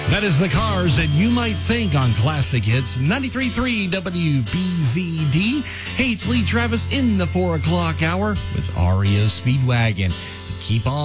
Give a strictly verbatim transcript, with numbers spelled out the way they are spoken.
That is The Cars that you might think on Classic Hits ninety-three point three W B Z D. Hey, it's Lee Travis in the four o'clock hour with R E O Speedwagon. Keep on.